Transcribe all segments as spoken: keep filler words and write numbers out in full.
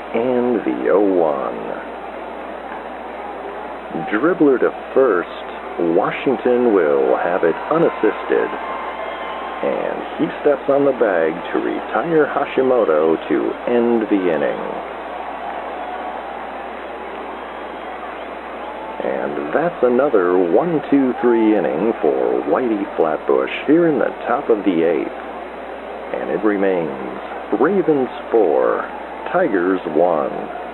And the oh one. Dribbler to first. Washington will have it unassisted. And he steps on the bag to retire Hashimoto to end the inning. And that's another one two three inning for Whitey Flatbush here in the top of the eighth. And it remains Ravens four, Tigers one.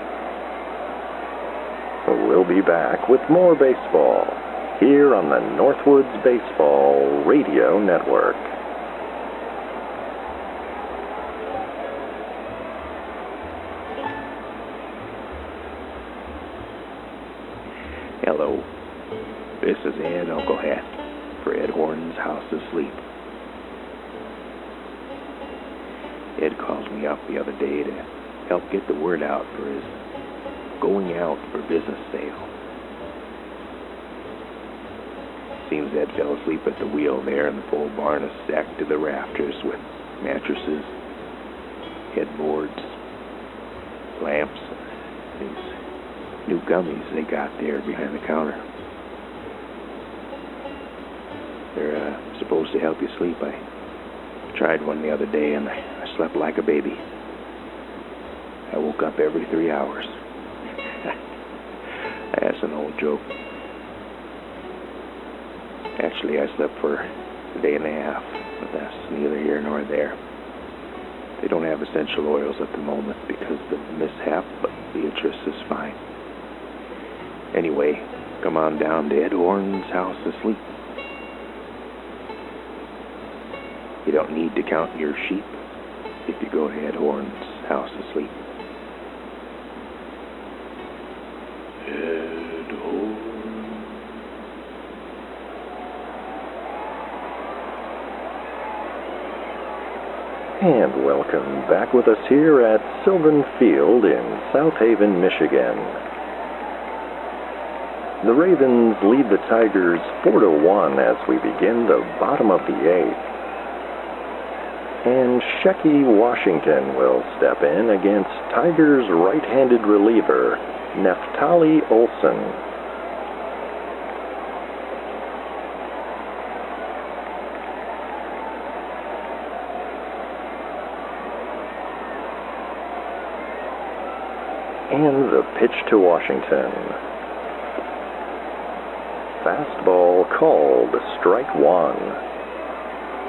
We'll be back with more baseball here on the Northwoods Baseball Radio Network. Hello, this is Ed Uncle Hat for Ed Horton's House of Sleep. Ed calls me up the other day to help get the word out for his going out for business sale. Seems Ed fell asleep at the wheel there, and the full barn is stacked to the rafters with mattresses, headboards, lamps, and these new gummies they got there behind the counter. They're uh, supposed to help you sleep. I tried one the other day, and I, I slept like a baby. I woke up every three hours. That's an old joke. Actually, I slept for a day and a half, but that's neither here nor there. They don't have essential oils at the moment because of the mishap, but Beatrice is fine. Anyway, come on down to Ed Horton's House of Sleep. You don't need to count your sheep if you go to Ed Horton's House of Sleep. Ed Horton. And welcome back with us here at Sylvan Field in South Haven, Michigan. The Ravens lead the Tigers four to one as we begin the bottom of the eighth. And Shecky Washington will step in against Tigers right-handed reliever Neftali Olson. And the pitch to Washington. Fastball called strike one.